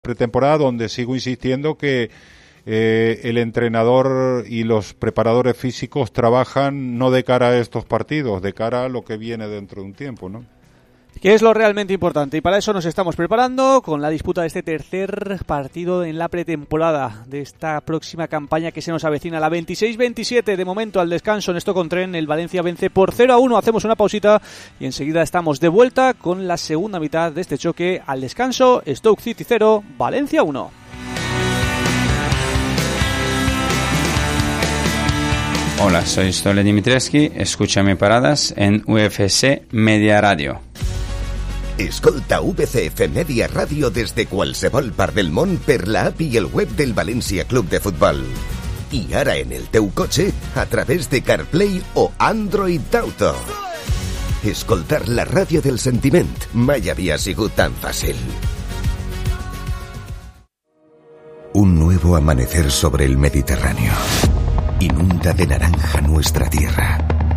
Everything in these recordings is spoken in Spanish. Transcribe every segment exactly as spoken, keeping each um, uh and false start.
pretemporada, donde sigo insistiendo que eh, el entrenador y los preparadores físicos trabajan no de cara a estos partidos, de cara a lo que viene dentro de un tiempo, ¿no? Que es lo realmente importante, y para eso nos estamos preparando con la disputa de este tercer partido en la pretemporada de esta próxima campaña que se nos avecina, la veintiséis veintisiete. De momento al descanso en Stoke-on-Trent, el Valencia vence por cero a uno. Hacemos una pausita y enseguida estamos de vuelta con la segunda mitad de este choque. Al descanso, Stoke City cero, Valencia uno. Hola, soy Stole Dimitrescu, escúchame paradas en U F C Media Radio. Escolta U V C F Media Radio des de qualsevol part del món per la app i el web del València Club de Futbol. I ara en el teu cotxe a través de CarPlay o Android Auto. Escoltar la ràdio del sentiment mai havia sigut tan fàcil. Un nuevo amanecer sobre el Mediterráneo inunda de naranja nuestra tierra.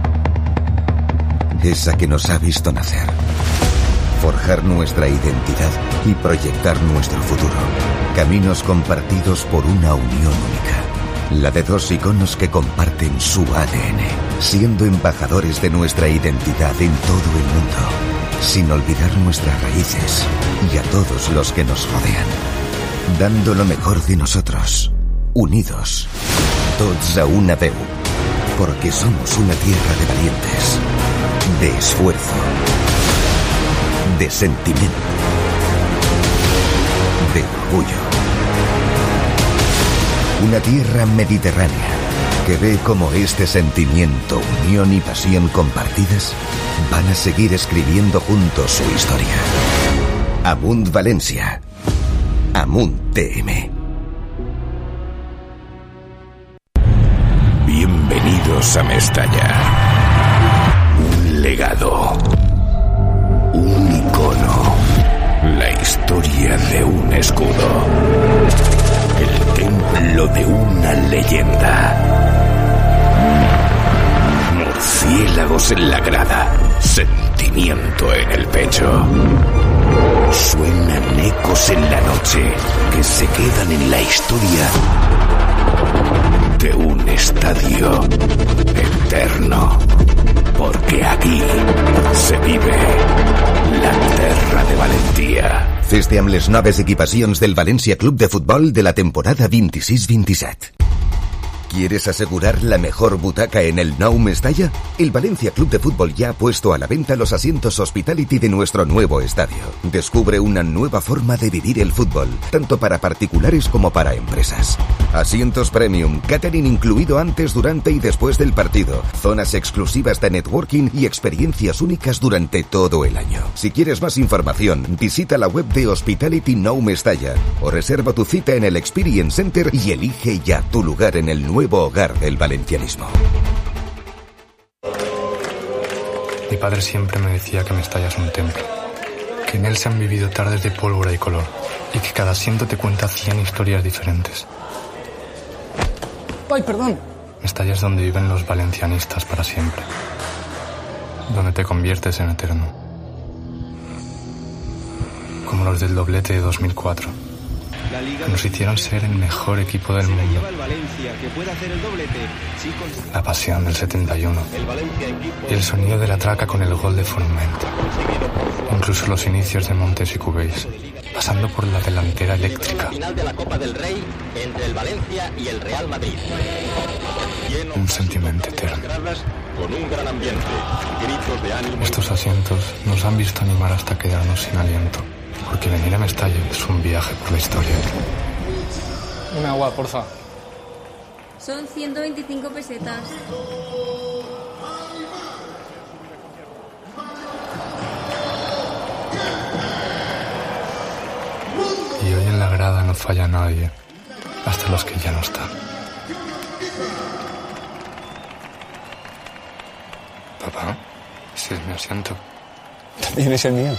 Esa que nos ha visto nacer, forjar nuestra identidad y proyectar nuestro futuro. Caminos compartidos por una unión única. La de dos iconos que comparten su A D N, siendo embajadores de nuestra identidad en todo el mundo, sin olvidar nuestras raíces y a todos los que nos rodean. Dando lo mejor de nosotros, unidos, tots a una veu, porque somos una tierra de valientes, de esfuerzo, de sentimiento, de orgullo. Una tierra mediterránea que ve como este sentimiento, unión y pasión compartidas van a seguir escribiendo juntos su historia. Amunt Valencia, Amunt T M. Bienvenidos a Mestalla. Un legado. Un icono. La historia de un escudo. El templo de una leyenda. Murciélagos en la grada. Sentimiento en el pecho. Suenan ecos en la noche que se quedan en la historia de un estadio eterno. Porque aquí se vive la terra de Valentía. Feste amb les noves equipacions del València Club de Futbol de la temporada veintiséis veintisiete. ¿Quieres asegurar la mejor butaca en el Nou Mestalla? El Valencia Club de Fútbol ya ha puesto a la venta los asientos Hospitality de nuestro nuevo estadio. Descubre una nueva forma de vivir el fútbol, tanto para particulares como para empresas. Asientos premium, catering incluido antes, durante y después del partido, zonas exclusivas de networking y experiencias únicas durante todo el año. Si quieres más información, visita la web de Hospitality Nou Mestalla o reserva tu cita en el Experience Center y elige ya tu lugar en el nuevo hogar del valencianismo. Mi padre siempre me decía que Mestalla es un templo, que en él se han vivido tardes de pólvora y color, y que cada asiento te cuenta cien historias diferentes. ¡Ay, perdón! Mestalla es donde viven los valencianistas para siempre, donde te conviertes en eterno, como los del doblete de dos mil cuatro. Nos hicieron ser el mejor equipo del mundo. La pasión del setenta y uno y el sonido de la traca con el gol de Forment. Incluso los inicios de Montes y Cubéis, pasando por la delantera eléctrica. Un sentimiento eterno. Estos asientos nos han visto animar hasta quedarnos sin aliento. Porque venir a Mestalla es un viaje por la historia. Un agua, porfa. Son ciento veinticinco pesetas. Y hoy en la grada no falla nadie, hasta los que ya no están. Papá, ese es mi asiento. También es el mío.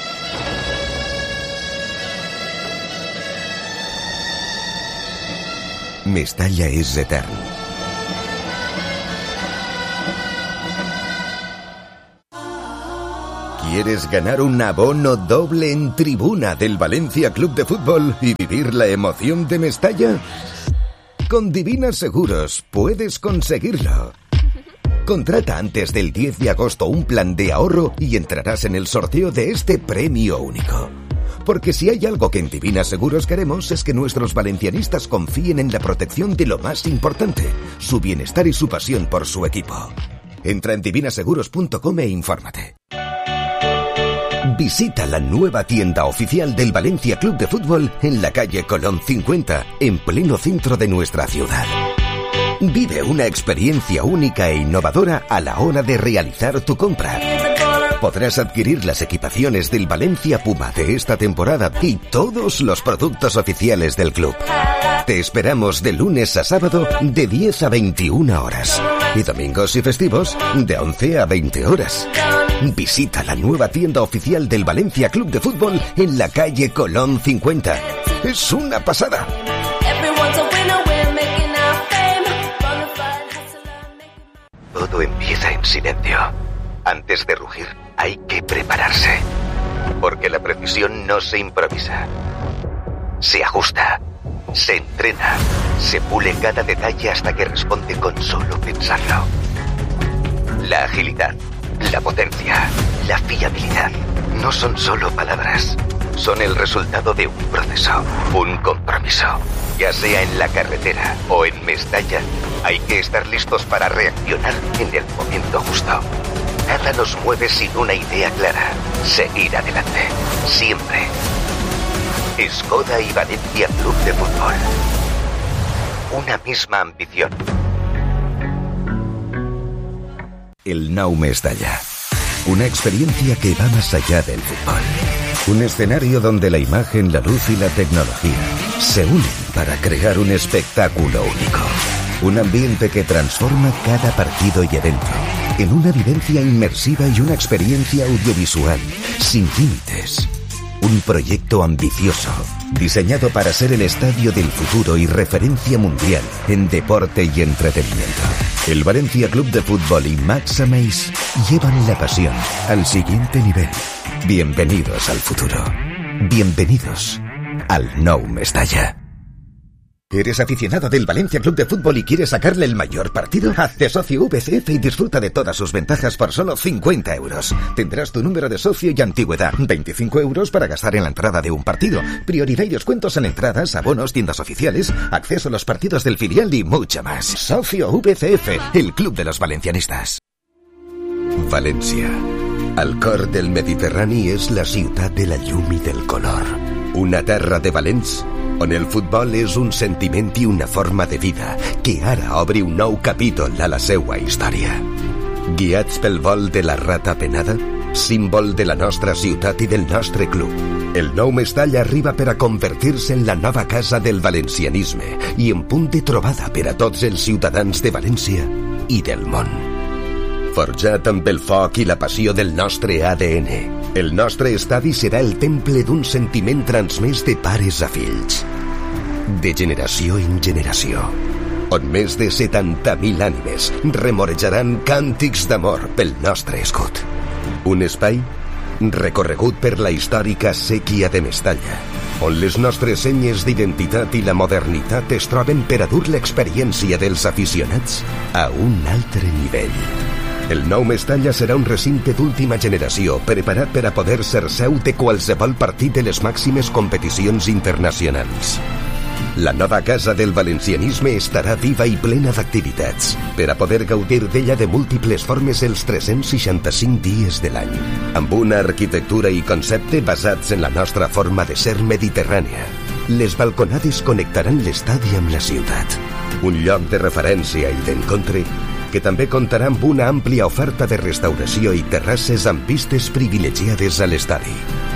Mestalla és etern. ¿Quieres ganar un abono doble en tribuna del Valencia Club de Fútbol y vivir la emoción de Mestalla? Con Divina Seguros puedes conseguirlo. Contrata antes del diez de agosto un plan de ahorro y entrarás en el sorteo de este premio único. Porque si hay algo que en Divina Seguros queremos es que nuestros valencianistas confíen en la protección de lo más importante, su bienestar y su pasión por su equipo. Entra en divina seguros punto com e infórmate. Visita la nueva tienda oficial del Valencia Club de Fútbol en la calle Colón cincuenta, en pleno centro de nuestra ciudad. Vive una experiencia única e innovadora a la hora de realizar tu compra. Podrás adquirir las equipaciones del Valencia Puma de esta temporada y todos los productos oficiales del club. Te esperamos de lunes a sábado de diez a veintiuna horas y domingos y festivos de once a veinte horas. Visita la nueva tienda oficial del Valencia Club de Fútbol en la calle Colón cincuenta. ¡Es una pasada! Todo empieza en silencio. Antes de rugir, hay que prepararse. Porque la precisión no se improvisa. Se ajusta, se entrena, se pule cada detalle hasta que responde con solo pensarlo. La agilidad, la potencia, la fiabilidad no son solo palabras. Son el resultado de un proceso, un compromiso. Ya sea en la carretera o en Mestalla, hay que estar listos para reaccionar en el momento justo. Nada nos mueve sin una idea clara. Seguir adelante. Siempre. Skoda y Valencia Club de Fútbol. Una misma ambición. El Nou Mestalla. Una experiencia que va más allá del fútbol. Un escenario donde la imagen, la luz y la tecnología se unen para crear un espectáculo único. Un ambiente que transforma cada partido y evento en una vivencia inmersiva y una experiencia audiovisual sin límites. Un proyecto ambicioso, diseñado para ser el estadio del futuro y referencia mundial en deporte y entretenimiento. El Valencia Club de Fútbol y Max Ameis llevan la pasión al siguiente nivel. Bienvenidos al futuro. Bienvenidos al Nou Mestalla. ¿Eres aficionado del Valencia Club de Fútbol y quieres sacarle el mayor partido? Hazte socio V C F y disfruta de todas sus ventajas por solo cincuenta euros. Tendrás tu número de socio y antigüedad. veinticinco euros para gastar en la entrada de un partido. Prioridad y descuentos en entradas, abonos, tiendas oficiales, acceso a los partidos del filial y mucho más. Socio V C F, el club de los valencianistas. València. Al cor del Mediterrani és la ciutat de la llum i del color. Una terra de valents on el futbol és un sentiment i una forma de vida que ara obre un nou capítol a la seua història. Guiats pel vol de la rata penada, símbol de la nostra ciutat i del nostre club, el Nou Mestalla arriba per a convertir-se en la nova casa del valencianisme i en punt de trobada per a tots els ciutadans de València i del món. Forjat amb el foc i la passió del nostre A D N, el nostre estadi serà el temple d'un sentiment transmès de pares a fills, de generació en generació, on més de setanta mil ànimes remorejaran càntics d'amor pel nostre escut. Un espai recorregut per la històrica sèquia de Mestalla, on les nostres senyes d'identitat i la modernitat es troben per a dur l'experiència dels aficionats a un altre nivell. El Nou Mestalla serà un recinte d'última generació preparat per a poder ser seu de qualsevol partit de les màximes competicions internacionals. La nova casa del valencianisme estarà viva i plena d'activitats per a poder gaudir d'ella de múltiples formes els tres-cents seixanta-cinc dies de l'any, amb una arquitectura i concepte basats en la nostra forma de ser mediterrània. Les balconades connectaran l'estadi amb la ciutat, un lloc de referència i d'encontre que també comptarà amb una àmplia oferta de restauració i terrasses amb vistes privilegiades a l'estadi.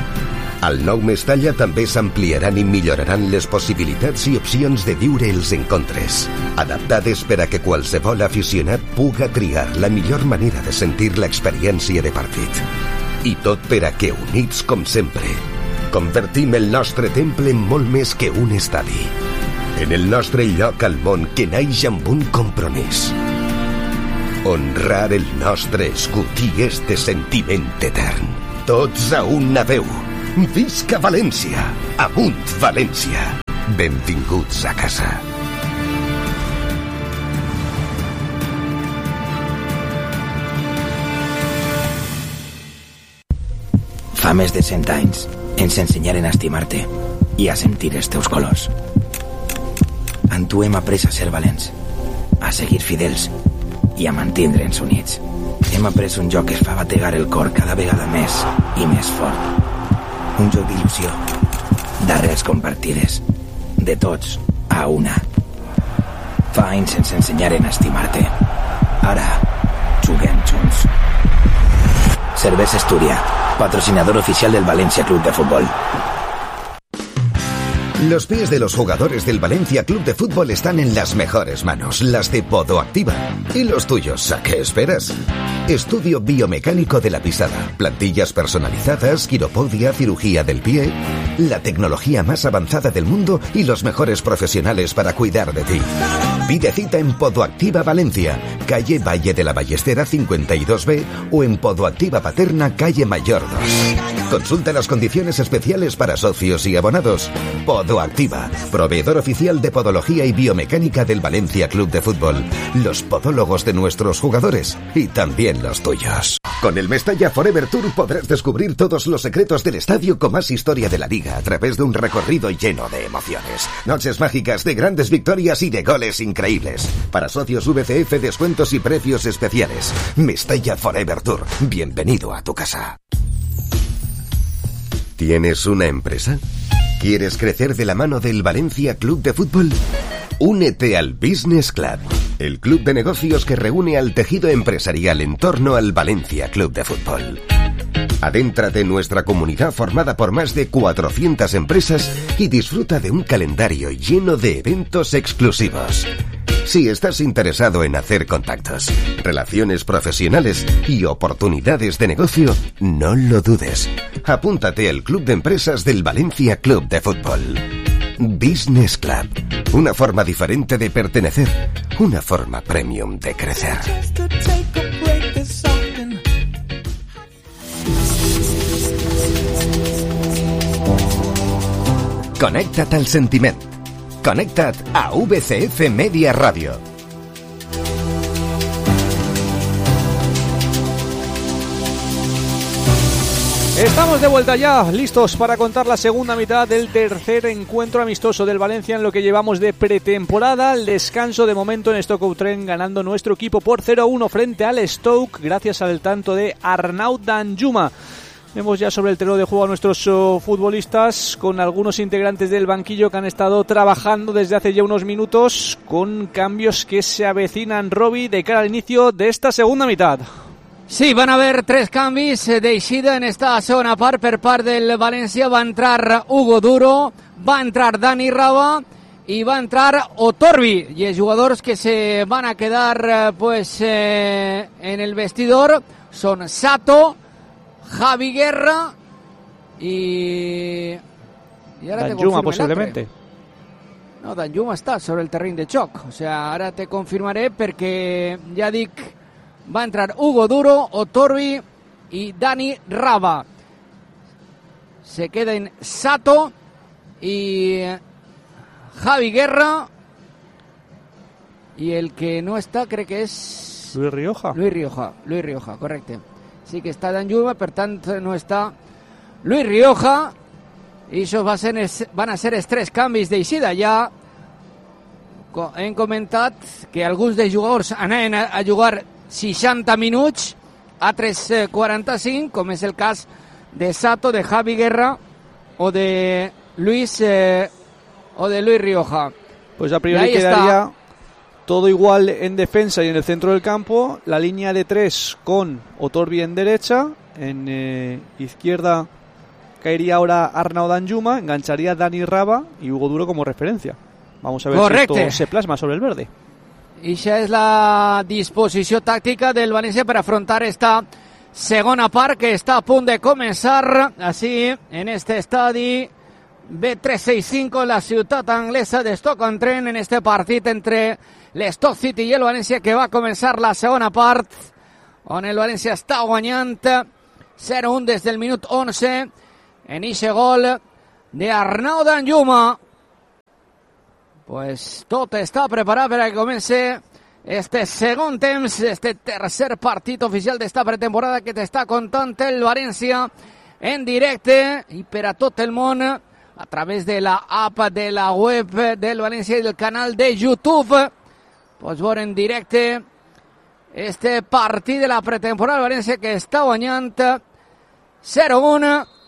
Al Nou Mestalla també s'ampliaran i milloraran les possibilitats i opcions de viure els encontres, adaptades per a que qualsevol aficionat puga triar la millor manera de sentir l'experiència de partit. I tot per a que, units com sempre, convertim el nostre temple en molt més que un estadi, en el nostre lloc al món que naix amb un compromís: honrar el nostre escut i este sentiment etern. Tots a una veu. Visca València. Amunt València. Benvinguts a casa. Fa més de cent anys ens ensenyaren a estimar-te i a sentir els teus colors. En tu hem après a ser valents, a seguir fidels i a mantindre'ns units. Hem après un joc que es fa bategar el cor cada vegada més i més fort. Un joc d'il·lusió, d'arrels compartides, de tots a una. Fa anys ens ensenyaren a estimar-te. Ara juguem junts. Cervesa Astúria, patrocinador oficial del Valencia Club de Fútbol. Los pies de los jugadores del Valencia Club de Fútbol están en las mejores manos, las de Podoactiva. ¿Y los tuyos? ¿A qué esperas? Estudio biomecánico de la pisada, plantillas personalizadas, quiropodia, cirugía del pie, la tecnología más avanzada del mundo y los mejores profesionales para cuidar de ti. Pide cita en Podoactiva Valencia, calle Valle de la Ballestera cincuenta y dos B o en Podoactiva Paterna, calle Mayor dos. Consulta las condiciones especiales para socios y abonados. Podoactiva, proveedor oficial de podología y biomecánica del Valencia Club de Fútbol. Los podólogos de nuestros jugadores y también los tuyos. Con el Mestalla Forever Tour podrás descubrir todos los secretos del estadio con más historia de la liga a través de un recorrido lleno de emociones. Noches mágicas de grandes victorias y de goles increíbles. Para socios V C F, descuentos y precios especiales. Mestalla Forever Tour. Bienvenido a tu casa. ¿Tienes una empresa? ¿Quieres crecer de la mano del Valencia Club de Fútbol? Únete al Business Club, el club de negocios que reúne al tejido empresarial en torno al Valencia Club de Fútbol. Adéntrate en nuestra comunidad formada por más de cuatrocientas empresas y disfruta de un calendario lleno de eventos exclusivos. Si estás interesado en hacer contactos, relaciones profesionales y oportunidades de negocio, no lo dudes. Apúntate al Club de Empresas del Valencia Club de Fútbol. Business Club. Una forma diferente de pertenecer. Una forma premium de crecer. Connecta't al sentiment. Connecta't a V C F Media Radio. Estamos de vuelta ya, listos para contar la segunda mitad del tercer encuentro amistoso del Valencia en lo que llevamos de pretemporada. El descanso de momento en Stoke-on-Trent, ganando nuestro equipo por cero a uno frente al Stoke gracias al tanto de Arnaud Danjuma. Vemos ya sobre el terreno de juego a nuestros uh, futbolistas con algunos integrantes del banquillo que han estado trabajando desde hace ya unos minutos con cambios que se avecinan, Robi, de cara al inicio de esta segunda mitad. Sí, van a haver tres canvis d'eixida en esta segona part per part del València. Va entrar Hugo Duro, va entrar Dani Raba i va entrar Otorbi. I els jugadors que se van a quedar pues eh, en el vestidor són Sato, Javi Guerra y... y ahora Danjuma posiblemente. No, Danjuma està sobre el terreny de xoc. O sea, ara te confirmaré perquè ja dic, va entrar Hugo Duro, Otorbi y Dani Raba. Se queden Sato y Javi Guerra. Y el que no está creo que es... Luis Rioja. Luis Rioja, Luis Rioja, correcte. Sí que està Danjuma, per tant no està Luis Rioja. I això va ser, van a ser els tres canvis d'eixida. Ja hem comentat que alguns dels jugadors anaven a jugar seixanta minuts, altres quaranta-cinc, com és el cas de Sato, de Javi Guerra o de Luis eh, o de Luis Rioja. Pues a priori quedaría está todo igual en defensa y en el centro del campo. La línea de tres con Otorbi en derecha, en eh, izquierda caería ahora Arnaud Danjuma, engancharía Dani Raba y Hugo Duro como referencia. Vamos a ver Correcte. Si esto se plasma sobre el verde. I això és la disposició tàctica del València per afrontar esta segona part que està a punt de començar així en este estadi B tres seixanta cinco, la ciutat anglesa de Stoke-on-Trent, en este partit entre l'Stoke City i el València, que va començar la segona part on el València està guanyant zero un des del minut onze en ese gol de Arnau Danjuma. Pues tot està preparat per a que comenci este segon temps, este tercer partit oficial d'esta pretemporada que t'està contant el València en directe i per a tot el món a través de la app de la web del València i del canal de YouTube. Pots veure en directe este partit de la pretemporada del València que està guanyant zero un.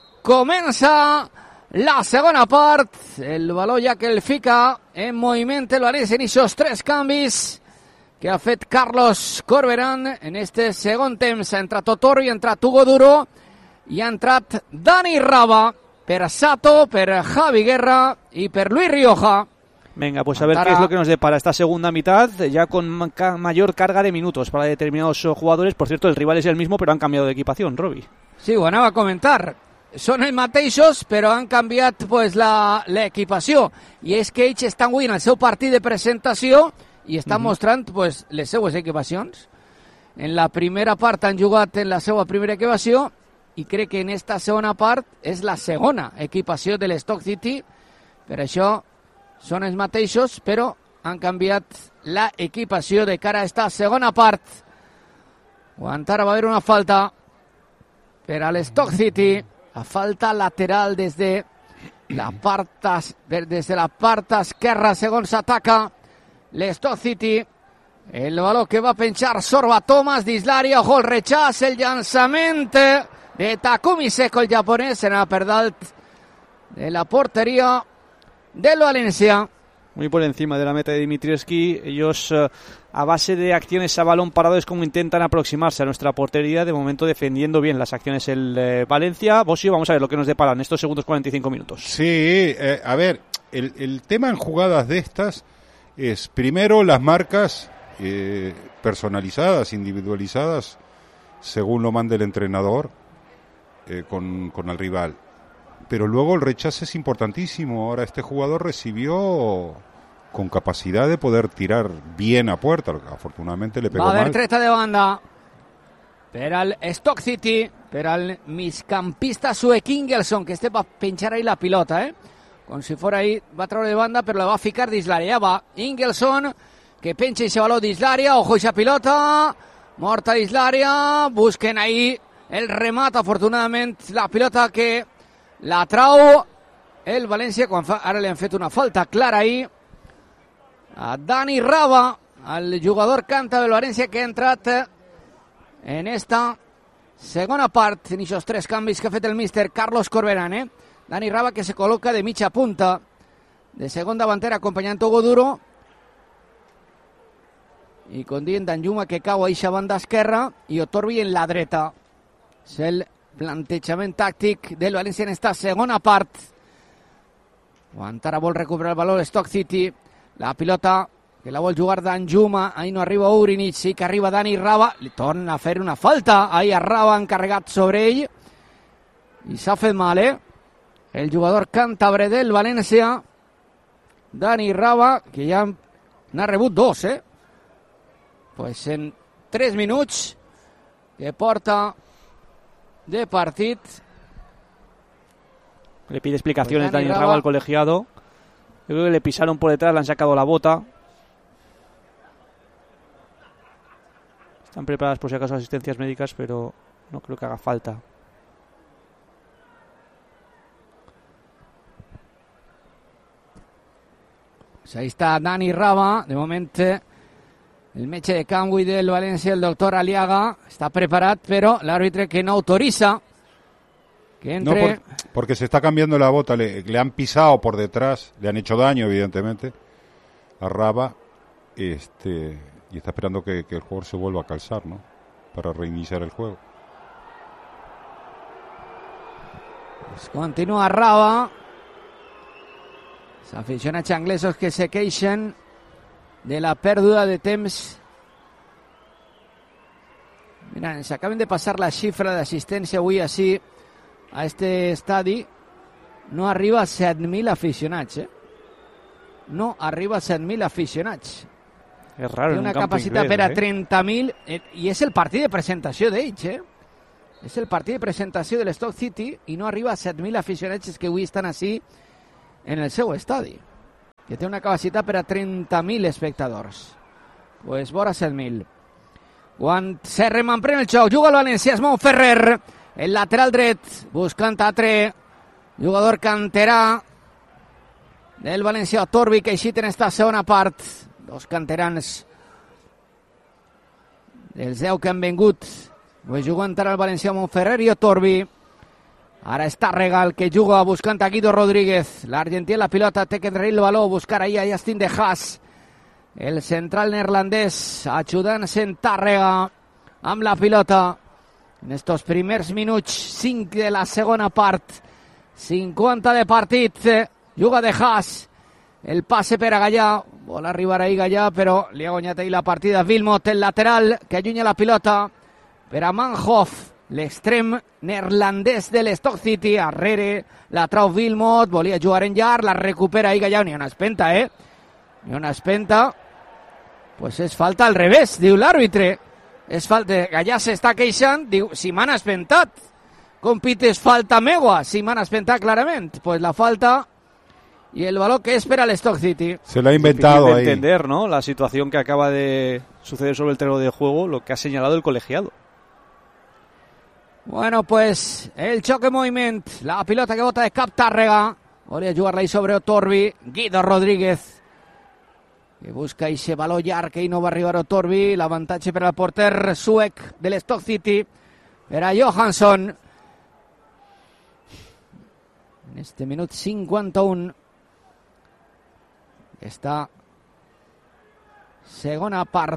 Comença la segona part, el valor ja que el fica en moviment el València en aquests tres canvis que ha fet Carlos Corberán en este segon temps. Ha entrat Otorbi, ha entrat Hugo Duro i ha entrat Dani Raba per Sato, per Javi Guerra y per Luis Rioja. Venga, pues a ver qué es lo que nos depara esta segunda mitad, ya con mayor carga de minutos para determinados jugadores. Por cierto, el rival es el mismo, pero han cambiado de equipación, Robi. Sí, ho anava a comentar. Són els mateixos, però han canviat pues, l'equipació. I és que ells estan avui en el seu partit de presentació i estan uh-huh. mostrant pues, les seues equipacions. En la primera part han jugat en la seva primera equipació i crec que en esta segona part és la segona equipació de l'Stoke City. Per això són els mateixos, però han canviat l'equipació de cara a esta segona part. Ara va haver una falta per a l'Stoke City. La falta lateral des de la part, des de la part esquerra, segons s'ataca l'Stoke City. El valor que va penjar Sorba Thomas dins l'àrea. Ojo el rechaç, el llançament de Takumi Seko, el japonès, serà per dalt de la porteria del Valencia. Muy por encima de la meta de Dimitrievski. Ellos eh, a base de acciones a balón parado es como intentan aproximarse a nuestra portería, de momento defendiendo bien las acciones el eh, Valencia. Bosio, vamos a ver lo que nos deparan estos segundos cuarenta y cinco minutos. Sí, eh, a ver, el, el tema en jugadas de estas es primero las marcas eh, personalizadas, individualizadas, según lo mande el entrenador eh, con, con el rival. Pero luego el rechazo es importantísimo. Ahora este jugador recibió con capacidad de poder tirar bien a puerta. Afortunadamente le pegó mal. Va a haver treta de banda per al Stoke City, per al migcampista suec Ingelson, que este va penjar ahí la pilota, eh? Com si fora ahí, va treure de banda, però la va ficar dins l'àrea. Ja va Ingelson, que penja ese baló dins l'àrea. Ojo esa pilota, morta dins l'àrea. Busquen ahí el remat, afortunadament, la pilota que la trau el València, quan fa, ara li han fet una falta clara ahí a Dani Raba, al jugador canta del València, que ha entrat en esta segona part, en aquests tres canvis que ha fet el míster Carlos Corberán, eh? Dani Raba, que se col·loca de mitja punta, de segon davanter, acompanyant Hugo Duro, i com dient Danjuma, que cau a eixa banda esquerra, i Otorbi en la dreta. És el plantejament tàctic del València en esta segona part. Encara vol recuperar el valor Stoke City. La pilota que la vol jugar Danjuma. Ahí no arriba Urinich, sí que arriba Dani Raba. Li torna a fer una falta. Ahí a Raba encarregat sobre ell. I s'ha fet mal, eh? El jugador càntabre del València, Dani Raba, que ja n'ha rebut dos, eh? Pues en tres minuts que porta de partit. Le pide explicaciones pues Dani Raba. Raba al colegiado. Yo creo que le pisaron por detrás, le han sacado la bota. Están preparadas por si acaso asistencias médicas, pero no creo que haga falta. Pues ahí está Dani Raba. De momento el metge de Camp del València, el doctor Aliaga, está preparat, pero el árbitro que no autoriza que entre. No, por, porque se está cambiando la bota, le, le han pisado por detrás, le han hecho daño, evidentemente, a Raba, este, y está esperando que, que el jugador se vuelva a calzar, ¿no? Para reiniciar el juego. Pues continúa Raba. Els aficionats anglesos que se queixen de la pèrdua de temps. Mira, ens acaben de passar la xifra d'assistència avui així a este estadi. No arriba a set mil aficionats, eh? No arriba a set mil aficionats. És raro, té una capacitat per a trenta mil, eh, i és el partit de presentació d'ells, eh? És el partit de presentació de l'Stoke City i no arriba a set mil aficionats que avui estan així en el seu estadi, que té una capacitat per a trenta mil espectadors. Pues vora set mil. Quan Serreman pren el xoc, juga el València, és Montferrer, el lateral dret, buscant Atre, jugador canterà del València, Torbi, que eixit en esta segona part. Dos canterans dels deu que han vengut. Pues jugant ara el València, Montferrer i Torbi. Ara està Regal, que juga buscant a Guido Rodríguez. L'argentí en la pilota, té que endarrerir el baló, buscar ahí a Justin de Haas. El central neerlandès ajudant-se en Tàrrega amb la pilota. En estos primers minuts, cinc de la segona part. cinquanta de partit. Juga de Haas. El passe per a Gallà. Vol arribar ahí Gallà, però li ha guanyat ahí la partida. Wilmot, el lateral, que allunya la pilota per a Manhoff, l'extrem neerlandès de l'Stoke City. Arrere la trau Wilmot, volia jugar en llarg, la recupera ahí Gallà. Ni una espenta, eh? Ni una espenta. Pues és falta al revés, diu l'àrbitre. És falta. Gallà s'està queixant, diu, si m'han espentat. Com pites falta meua, si m'han espentat clarament. Pues la falta y el balón que espera el Stoke City. Se lo ha inventado de ahí. entender, ¿no? La situación que acaba de suceder sobre el terreno de juego, lo que ha señalado el colegiado. Bueno, pues el choque moviment, la pilota que bota de cap Tàrrega. Volia jugar-la ahí sobre Otorbi. Guido Rodríguez, que busca ese baló llarg, que ahí no va a arribar Otorbi. L'avantatge per al porter suec de l'Stoke City, per a Johansson. En este minut cinquanta-un, esta segona part.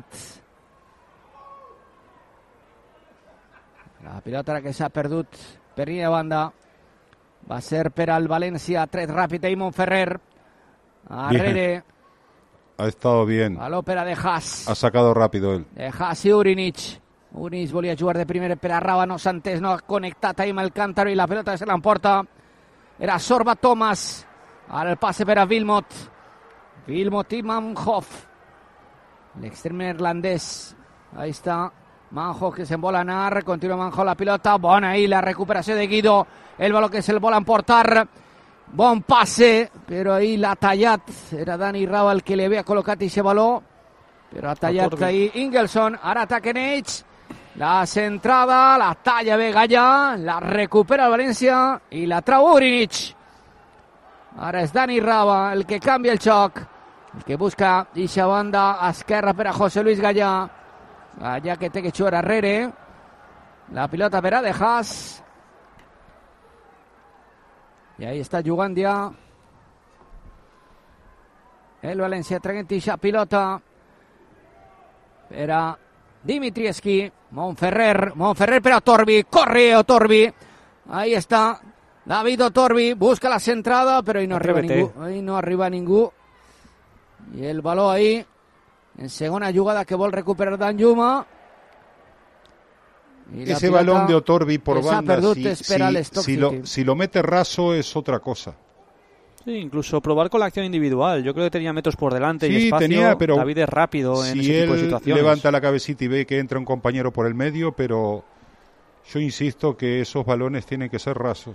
La pilota que s'ha perdut per una banda va ser per al València, tret ràpid i Montferrer. Arrere. Bien. Ha estado bien. Baló per a De Haas. Ha sacado rápido él. De Haas i Urinic. Urinic volia jugar de primer per a Raba, no s'ha entès, no ha connectat ahí amb el Cántaro i la pilota se l'emporta. Era Sorba Thomas. Ara el passe per a Wilmot. Wilmot i Manhoff. L'extrem neerlandès. Ahí està Manhoff, que se'n vol anar. Continua Manhoff la pilota. Bona ahí la recuperació de Guido. El baló que se'l vol emportar. Bon passe, però ahí l'ha tallat. Era Dani Raba el que li havia col·locat aquest baló. Però ha tallat ahí Ingelsson. Ara ataquen ells. La centrada, la talla bé Gallà, la recupera el València i la trau Urinic. Ara és Dani Raba el que canvia el xoc, el que busca eixa banda esquerra per a José Luis Gallà. Gallà que té que jugar arrere. La pilota per a De Haas. I ahí està jugant ja el València, traient eixa pilota per a Dimitrievski. Montferrer, Montferrer per a Otorbi, corre Otorbi, ahí està David Otorbi, busca la centrada, però ahí no arriba ningú, ahí no arriba ningú, i el baló ahí, en segona jugada que vol recuperar Danjuma. Ese balón de Otorbi por banda, si, si, si, lo, City. si lo mete raso es otra cosa. Sí, incluso probar con la acción individual. Yo creo que tenía metros por delante sí, y espacio. Tenía, pero David es rápido en si ese tipo de él situaciones. levanta la cabecita y ve que entra un compañero por el medio, pero yo insisto que esos balones tienen que ser rasos.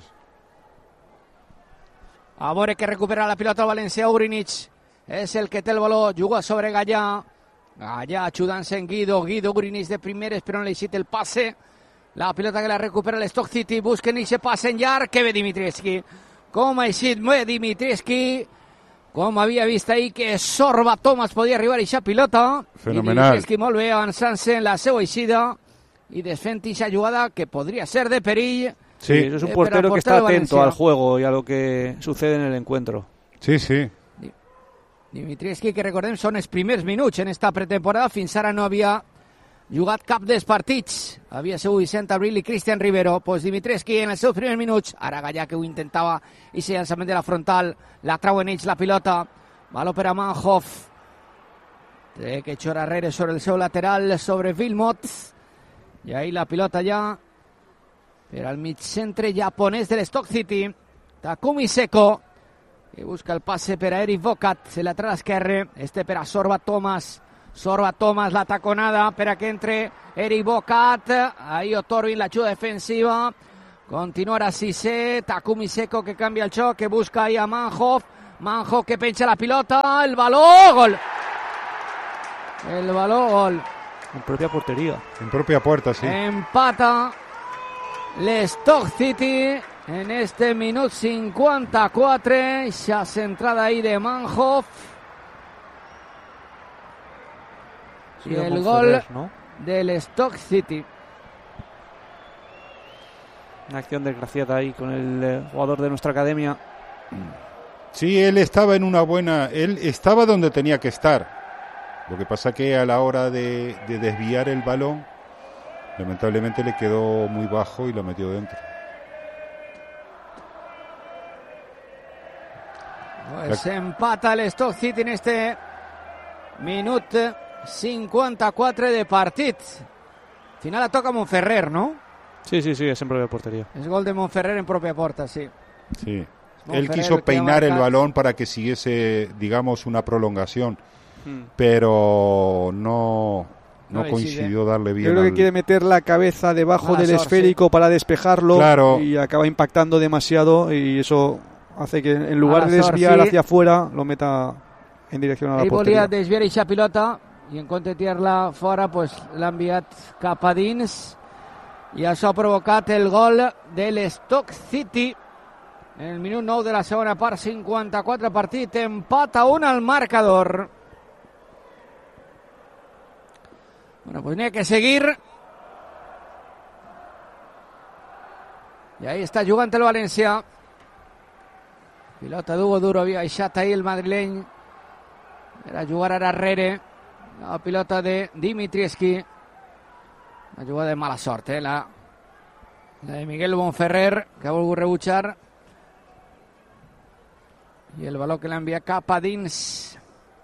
Amore que recupera la pilota al València. Urinic és el que té el baló, juga sobre Gallà. Gallà ajudant-se en Guido. Guido, Urinic de primeres, però no li cita el passe. La pilota que la recupera l'Stoke City. Busquen i se passe en llarg. Que ve Dimitrievski. Com ha eixit bé Dimitrievski, com havia vist ahir que Sorba Thomas podia arribar a aquesta pilota. Fenomenal. Dimitrievski molt bé avançant-se en la seva eixida i desfent aquesta jugada que podria ser de perill. Sí, eso es un portero que está atento al juego y a lo que sucede en el encuentro. Sí, sí. Dimitrievski, que recordem, són els primers minuts en esta pretemporada. Fins ara no havia jugat cap dels partits. Havia sigut Vicent Abril i Cristian Rivero. Pues Dimitrievski en els seus primers minuts. Ara Gallà, que ho intentava, i ese llançament de la frontal. La trauen ells la pilota. Baló per a Manhoff. Té que echar arrere sobre el seu lateral, sobre Wilmot. I ahí la pilota ja per al mig centre japonès de l'Stoke City. Takumi Seko, que busca el passe per a Eric Vocat, el lateral esquerre. Este per a Sorba Thomas. Sorba Thomas, la taconada, espera que entre Eric Bocat, ahí Otorbi la ayuda defensiva, continuará Cissé, Takumi Seko que cambia el choque, busca ahí a Manhoff, Manhoff que pincha la pilota, el balón, gol, el balón, gol. En propia portería. En propia puerta, sí. Empata el Stoke City en este minuto cincuenta-cuatro, esa centrada ahí de Manhoff. Y el gol, ¿no?, del Stoke City. Una acción desgraciada ahí con el eh, jugador de nuestra academia. Sí, él estaba en una buena... Él estaba donde tenía que estar. Lo que pasa que a la hora de, de desviar el balón, lamentablemente le quedó muy bajo y lo metió dentro. Pues la... empata el Stoke City en este minuto cincuenta-cuatro de partit. Final la toca Montferrer, ¿no? Sí, sí, sí, es en propia portería. Es gol de Montferrer en propia puerta, sí. Sí. Él quiso peinar el balón para que siguiese, digamos, una prolongación, hmm. pero no, no, no coincidió darle bien. Yo creo al... que quiere meter la cabeza debajo del esférico, sí, para despejarlo, claro, y acaba impactando demasiado y eso hace que en lugar de desviar hacia afuera lo meta en dirección a la Ell porteria. Volia desviar aquesta pilota i en compte de tirar-la fora pues, l'ha enviat cap a dins i això ha provocat el gol de l'Stoke City en el minut nou de la segona part, cinquanta-quatre partit, empat a un al marcador. Bueno, pues n'hi ha que seguir. I ahí està jugant el València. Pilota d'Hugo Duro, havia baixat ahir el madrileny. Era jugar ara darrere. La pilota de Dimitrievski. Una jugada de mala sort, eh? La, la de Miguel Bonferrer, que ha volgut rebutjar. I el baló que l'envia cap a dins.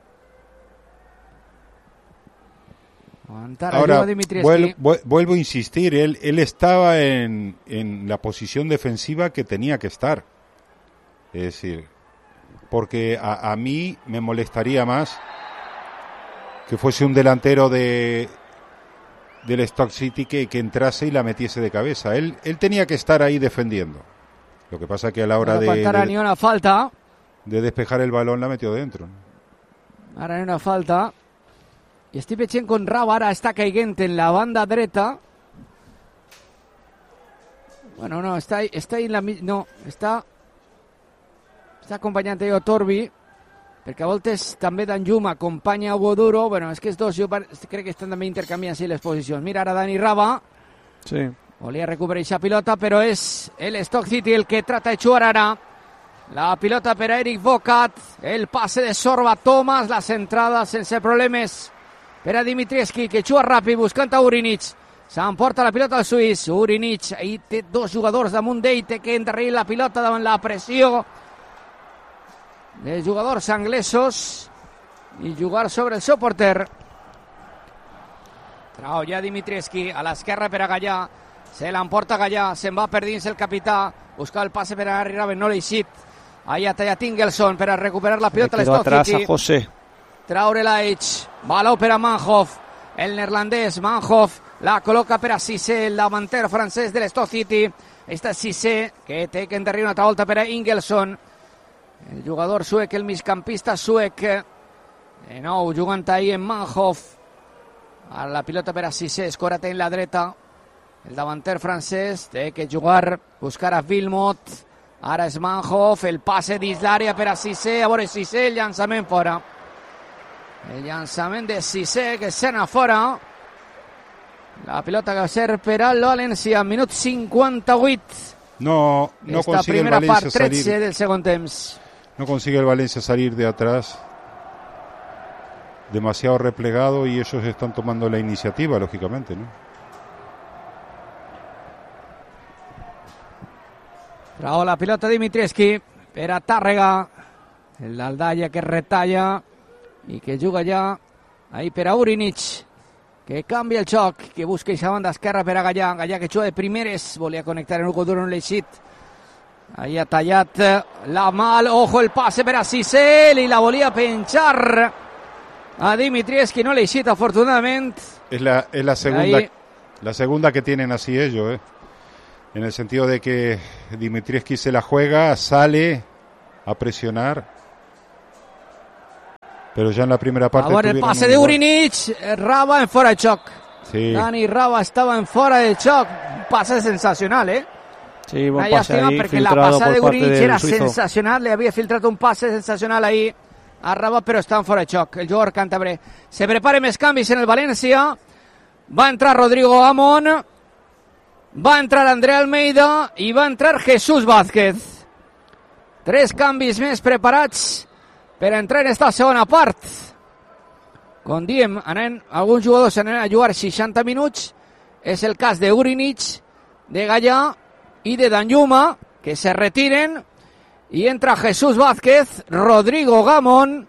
Ahora, vuelvo, vuelvo a insistir, él, él estaba en, en la posición defensiva que tenía que estar. Es decir, porque a, a mí me molestaría más que fuese un delantero de del Stoke City que, que entrase y la metiese de cabeza. Él, él tenía que estar ahí defendiendo. Lo que pasa que a la hora no de, de, ni una falta. de despejar el balón la metió dentro. Ara hi ha una falta. I estic veient com Rau ara està caiguent en la banda dreta. Bueno, no, està, està ahí en la... No, està... Està acompanyant a Otorbi, perquè a voltes també Danjuma acompanya a Hugo Duro. Bueno, és que els dos jo crec que estan també intercanviant les posicions. Mira ara Dani Rava. Sí. Volia recuperar aquesta pilota, però és el Stoke City el que trata de jugar ara. La pilota per a Eric Bocat. El passe de Sorba Thomas. La centrada sense problemes per a Dimitrievski, que juga ràpid buscant a Urinic. S'emporta la pilota al suís. Urinic, ahí té dos jugadors damunt d'ell, té que endarrerir la pilota davant la pressió de jugadors anglesos i jugar sobre el seu porter. Trau ja Dimitrievski a l'esquerra per a Gallà. Se l'emporta Gallà, se'n va per dins el capità. Busca el passe per a Harry Raven, no l'ha eixit. Ahí ha tallat Ingelsson per a recuperar la pilota. Le quedó atrás a José. Traure l'Aich, baló per a Manhoff, el neerlandès Manhoff la col·loca per a Cissé, el davanter francès de l'Stoke City. Està Cissé, que té que endarrir una altra volta per a Ingelsson, el jugador suec, el migcampista suec, de nou jugant ahí en Manhoff. Ara la pilota per a Cissé, escora't en la dreta, el davanter francès té que jugar, buscar a Wilmot. Ara és Manhoff, el passe dins l'àrea per a Cissé, a veure Cissé, el llançament fora. El llançament de Cissé que se n'ha fora. La pilota que va ser per al València, minut cinquanta-vuit. No, no Esta consigue el primera Valencia part, tretze salir. del segon temps. No consigue el Valencia salir de atrás. Demasiado replegado y ellos están tomando la iniciativa, lógicamente, ¿no? Trau la pilota Dimitrievski per a Tàrrega. L'Aldalla que retalla i que juga ja ahí per a Urinic, que canvia el joc, que busca aquesta banda esquerra per a Gallà. Gallà que juga de primeres, volia connectar en Hugo Duro, no l'ha eixit. Ahí ha tallat la mal, ojo el passe per a Cissé, i la volia penjar a Dimitrievski, no le hicita afortunadamente. Es la, es la segunda Ahí. la segunda que tienen así ellos, ¿eh? En el sentido de que Dimitrievski se la juega, sale a presionar, pero ya en la primera parte Ahora el pase de Urinic, Raba en fuera de choc. Sí. Dani Raba estaba en fuera de choc. Pase sensacional, ¿eh? Sí, buen Una pase lástima ahí, porque la filtrado pasada de por parte Urinic del era suizo. sensacional. Le había filtrado un pase sensacional ahí a Raba, pero está en fuera de choc. El jugador cántabre. Se prepara més canvis en el Valencia. Va a entrar Rodrigo Gamón. Va a entrar André Almeida i va a entrar Jesús Vázquez. Tres canvis més preparats per entrar en esta segona part. Com diem, anem, alguns jugadors anen a jugar seixanta minuts. És el cas de Urinic, de Gallà i de Danjuma, que se retiren. I entra Jesús Vázquez, Rodrigo Gamón,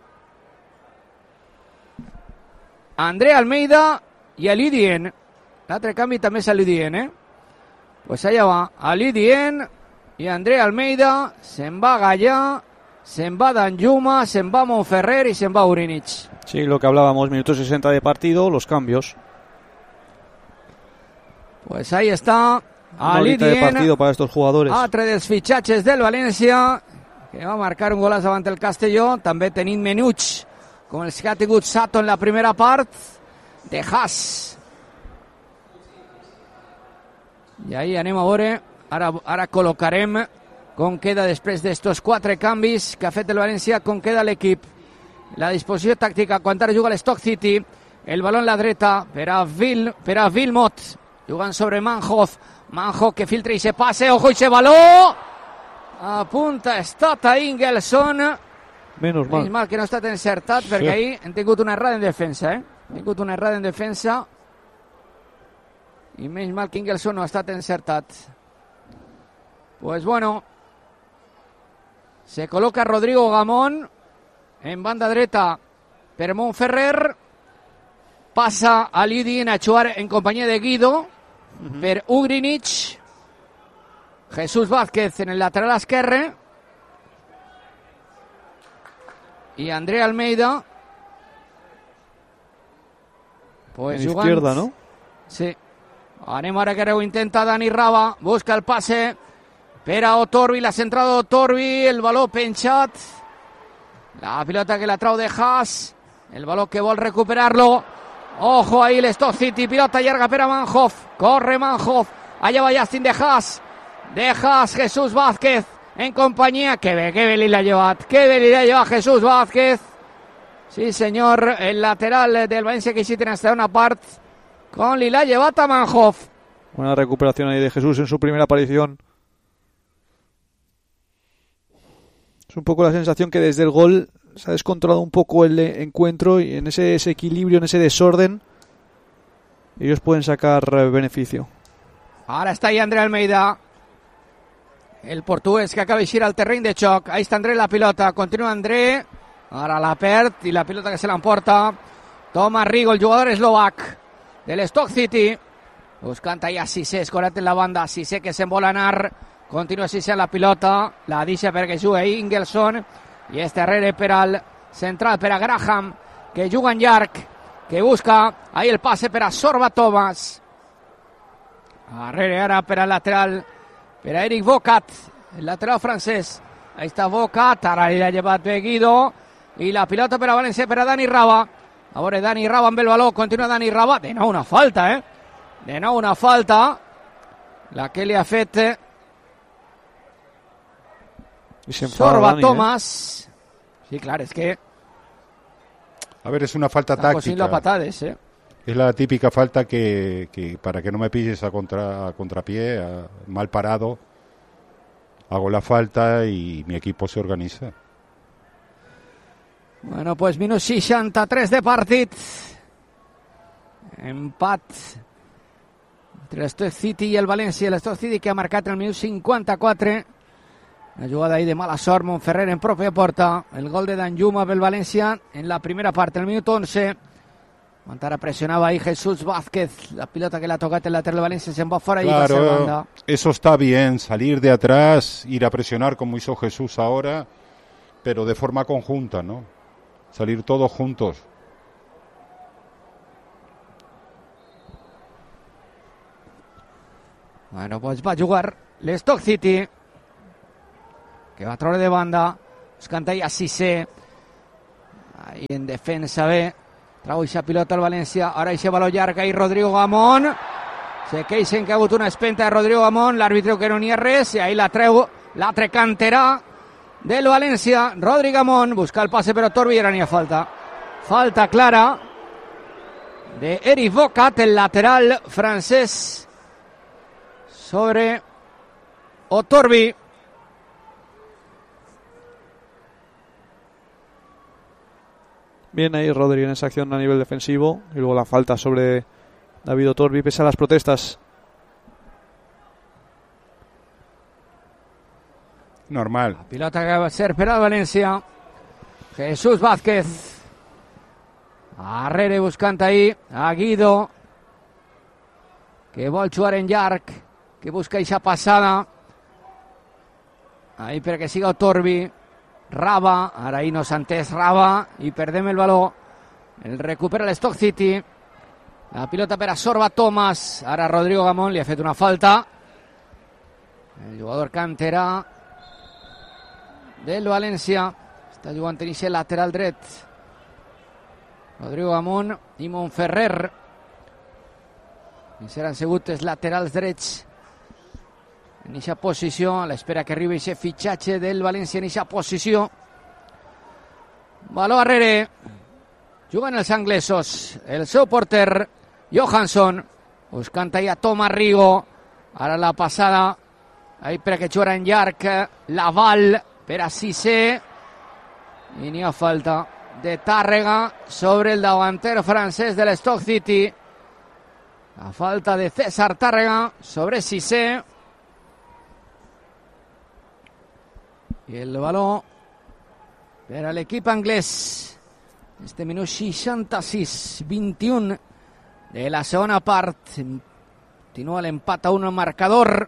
André Almeida i Ali Dien. L'altre canvi també és Ali Dien, eh? Pues allá va, Ali Dien y André Almeida, se'n va Gallà, se'n va Danjuma, se'n va Monferrer y se'n va Urinic. Sí, lo que hablábamos, minuto sesenta de partido, los cambios. Pues ahí está Una Ali horita de Dien, partido para estos jugadores. altre dels fitxatges del València, que va marcar un golaç davant el Castelló, també tenint menuts, com els que ha tingut Sato en la primera part, de Haas. I ahí anem a veure, ara, ara col·locarem com queda després d'estos quatre canvis que ha fet el València, com queda l'equip. La disposició tàctica, quan ara juga l'Stock City, el baló en la dreta per a, Vil, per a Vilmot, jugant sobre Manhoff, Manhoff que filtra i se passe, ojo i se baló, a punta ha estat a Ingelson. Menos mal. Menys mal que no ha estat encertat, Sí. perquè ahir hem tingut una errada en defensa, eh? Hem tingut una errada en defensa, i menys mal que Ingelson no ha estat encertat. Pues bueno, se col·loca Rodrigo Gamón en banda dreta per Monferrer, passa a Lidin a jugar en companyia de Guido, uh-huh. per Ugrinic, Jesús Vázquez en el lateral esquerre, i André Almeida, pues en jugant... izquierda, ¿no? Sí. Anem ara que ho intenta Dani Raba, busca el passe per a Otorbi, la centrada d'Otorbi, el baló penjat, la pilota que la trau de Haas, el baló que vol recuperar-lo, ojo ahí l'Stock City, pilota llarga per a Manhoff, corre Manhoff, allà va Justin de Haas, de Haas, Jesús Vázquez en companyia, que bé, que bé li l'ha llevat, que bé li l'ha llevat Jesús Vázquez, sí senyor, el lateral del València que hiciste en esta una part, con Lila llevat a Manhoff. Buena recuperación ahí de Jesús en su primera aparición. Es un poco la sensación que desde el gol se ha descontrolado un poco el encuentro y en ese desequilibrio, en ese desorden, ellos pueden sacar beneficio. Ara està ahí André Almeida, el portuguès que acaba d'eixir al terreny de xoc. Ahí està André la pilota, continua André, ara la perd i la pilota que se l'emporta Thomas Rigo, el jugador eslovac del Stock City, buscant allà Cissé, escorat en la banda, Cissé que se'n vol anar, continua Cissé en la pilota, la deixa perquè juga Ingelson, i és darrere per al central, per a Graham, que juga en llarg, que busca ahí el passe per a Sorba Thomas, darrere ara per al lateral, per a Eric Vocat, el lateral francès, ahí està Vocat, ara li ha llevat bé Guido, i la pilota per a València, per a Dani Raba. A veure, Dani Raba amb el baló, continua Dani Raba, de nou una falta, eh? De nou una falta, la que li ha fet Sorba Dani, Thomas. Eh? Sí, clar, és que... A ver, es una falta Está cosiendo táctica. a patades, eh? Es la típica falta que, que para que no me pilles a, contra, a contrapié, a, mal parado, hago la falta y mi equipo se organiza. Bueno, pues minut seixanta-tres de partit. Empat entre l'Stock City i el València. L'Stock City que ha marcat el minut cinquanta-quatre. Una jugada ahí de mala sort, Monferrer en pròpia porta. El gol de Danjuma pel València en la primera part, el minut once. Encara pressionava ahí Jesús Vázquez. La pilota que l'ha tocat el lateral del València se'n va fora i va ser banda. Eso está bien, salir de atrás, ir a presionar como hizo Jesús ahora, pero de forma conjunta, ¿no? Salir todos juntos. Bueno, pues va a jugar l'Stoke City, que va a treure de banda, buscant allà Cissé, ahí en defensa bé, trau eixa pilota al València, ara eixa baló llarg i Rodrigo Gamón, se queixen que ha hagut una espenta de Rodrigo Gamón, l'àrbitre que no n'hi ha res, i ahí la treu l'altre canterà del València, Rodrigo Gamón, busca el passe però Torbi, i ara n'hi ha falta. Falta clara de Eric Bocat, el lateral francés, sobre Otorbi. Bien ahí Rodri en esa acción a nivel defensivo. Y luego la falta sobre David Otorbi, pese a las protestas. Normal. La pilota que va a ser per al València. Jesús Vázquez. Arrere buscant ahí a Guido, que vol jugar en llarg, que busca eixa passada. Ahí per que siga Otorbi. Raba, ara ahí no s'ha entès Raba, i perdem el baló. El recupera l'Stoke City. La pilota per a Sorba Thomas. Ara Rodrigo Gamón li ha fet una falta. El jugador canterà del València està jugant en eixe lateral dret. Rodrigo Gamón i Montferrer. I seran sigut els laterals drets en eixa posició, a l'espera que arribi aquest fitxatge del València en eixa posició. Baló arrere. Juguen els anglesos. El seu porter, Johansson, buscant ahí a Thomas Rigo. Ara la passada, ahí per a que jugara en llarg Laval per a Cissé. I n'hi ha falta de Tàrrega sobre el davanter francès de l'Stoke City. La falta de César Tàrrega sobre Cissé. I el baló per a l'equip anglès. Este minut seixanta-sis vint-i-un de la segona part. Continua l'empat a un al marcador.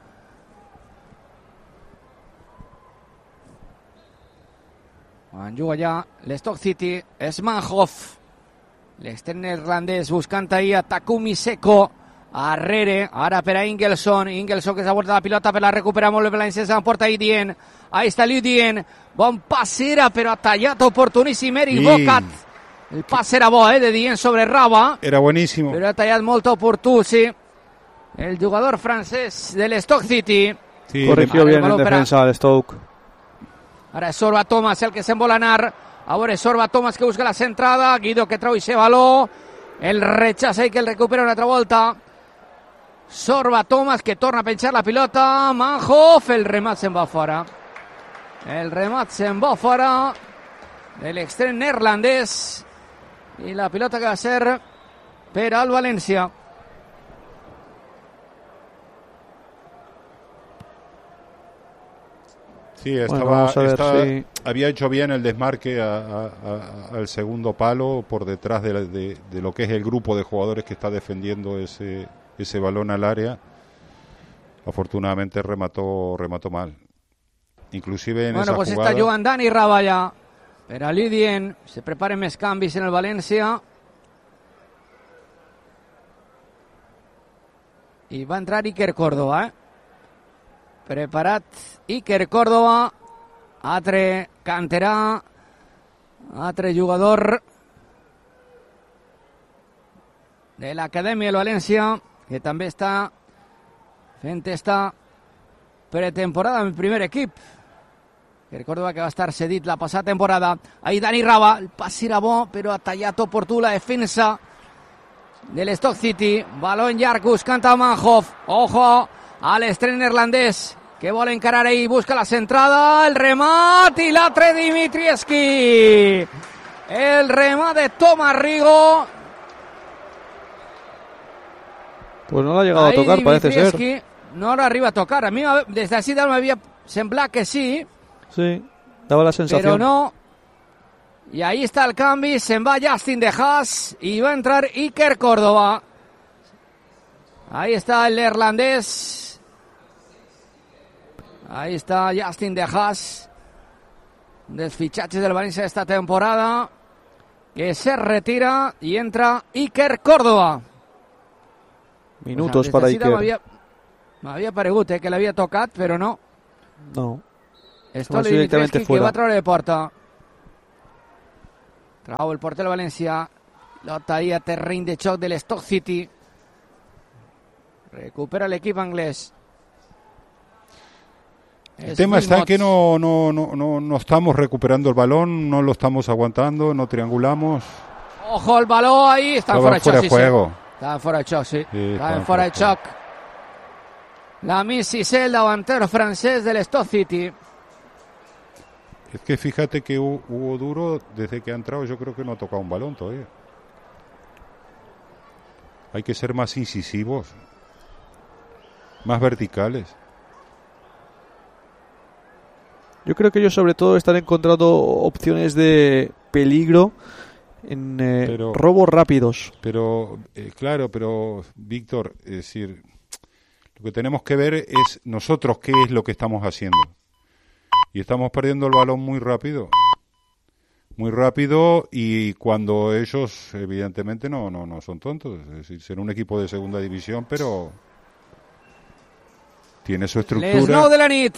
Quan juga ja l'Stoke City és Manhoff. L'extrem neerlandès buscant ahí a Takumi Seko. Arrere, ara per a Ingelsson. Ingelsson que s'ha guardat la pilota per la recuperar molt bé València, s'emporta ahí Dien. Ahí està Liu Dien. Bon pas era, però ha tallat oportuníssim Eric Bocat. El pas era bo, eh, de Dien sobre Raba. Era buenísimo. Però ha tallat molt oportú, sí. El jugador francès de l'Stoke City. Sí, corrigió bien en defensa del Stoke. Ara és Sorba Thomas el que se'n vol anar. A veure, Sorba Thomas que busca la centrada. Guido que trau ese baló. El rechaça i que el recupera una altra volta. Sorba Thomas que torna a penjar la pilota. Manhoff, el remat se'n va fora. El remat se'n va fora de l'extrem neerlandès. I la pilota que va ser per al València. Sí, estaba, bueno, ver, estaba sí. había hecho bien el desmarque a, a, a, al segundo palo por detrás de, de, de lo que es el grupo de jugadores que está defendiendo ese, ese balón al área. Afortunadamente remató remató mal. Inclusive en bueno, esa pues jugada... està jugant Dani Raba ja. Per a Lidien, se preparen més canvis en el València. I va entrar Iker Córdoba, eh? Preparat Iker Córdoba, altre canterà, altre jugador de l'Acadèmia del València, que també està fent esta pretemporada en el primer equip. Iker Córdoba que va estar cedit la passada temporada. Ahí Dani Raba, el pas era bo, però ha tallat oportú la defensa de l'Stoke City. Baló en llarg buscant a Manhoff. Ojo a l'extrem neerlandès que vol encarar ahí, busca la centrada, el remat i l'altre Dimitrievski. El remat de Thomas Rigo. Pues no lo ha llegado ahí a tocar, parece ser. No lo arriba a tocar. A mí desde así me había semblado que sí. Sí, daba la sensación. Pero no. Y ahí está el cambio, se'n va Justin de Haas y va a entrar Iker Córdoba. Ahí está el neerlandés. Ahí está Justin de Haas, dels fitxatges del València esta temporada, que se retira y entra Iker Córdoba. Minutos o sea, para Iker. Iker. Había... M'havia paregut eh, que l'havia tocat, però no. No. Estoli Dimitrescu, que va treure de porta. Trau el porter del València. Pilota ahí a terreny de xoc de l'Stoke City. Recupera l'equip anglès. El tema está en que no, no, no, no, no estamos recuperando el balón, no lo estamos aguantando, no triangulamos. Ojo el balón ahí, está en fora de xoc, fuera sí, juego. Sí. Está en fora de xoc, sí. sí está en fora de xoc. La Mississé, el davantero francés del Stoke City. Es que fíjate que Hugo Duro, desde que ha entrado, yo creo que no ha tocado un balón todavía. Hay que ser más incisivos, más verticales. Yo creo que ellos sobre todo están encontrando opciones de peligro en eh, pero, robos rápidos. Pero, eh, claro, pero Víctor, es decir, lo que tenemos que ver es nosotros qué es lo que estamos haciendo. Y estamos perdiendo el balón muy rápido. Muy rápido y cuando ellos, evidentemente, no, no, no son tontos. Es decir, ser un equipo de segunda división, pero tiene su estructura. Les nou de la nit.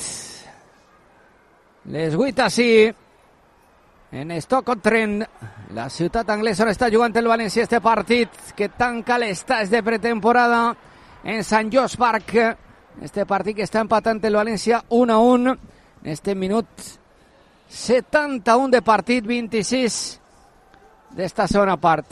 Les vuit ací. En Stoke-on-Trent, la ciutat anglesa on està jugant el València este partit que tanca l'estàs de pretemporada en Sant Josh Park. Este partit que està empatant el València un a un en este minut setanta-u de partit, vint-i-sis d'esta segona part.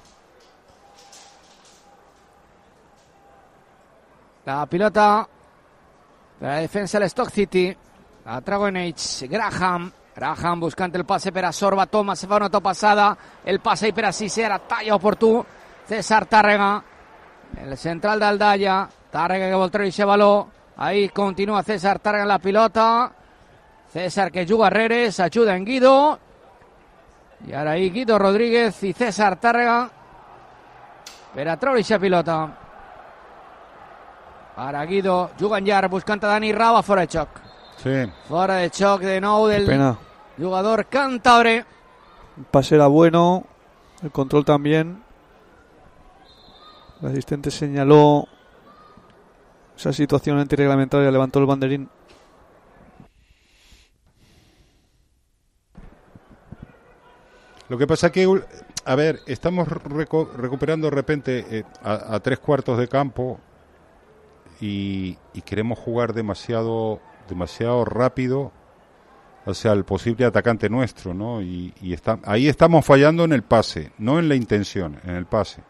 La pilota per la defensa de l'Stoke City. A Dragon Age, Graham. Graham buscant el passe per a Sorba. Thomas fa una topassada. El passe i per a Cissé. Ara talla oportú. César Tàrrega. El central d'Aldalla. Tàrrega que vol treure aquest baló. Ahí continua César Tàrrega en la pilota. César que juga arrere. S'ajuda en Guido. I ara ahí Guido Rodríguez i César Tàrrega per a treure aquesta pilota. Ara Guido juga en llarg buscant a Dani Rava fora de xoc. Sí. Fora de xoc de nou del Pena. jugador cántabre. El pase era bueno, el control también. El asistente señaló esa situación antirreglamentaria, levantó el banderín. Lo que pasa que, a ver, estamos reco- recuperando de repente eh, a, a tres cuartos de campo y, y queremos jugar demasiado demasiado rápido hacia el posible atacante nuestro, ¿no? Y, y está, ahí estamos fallando en el pase, no en la intención, en el pase.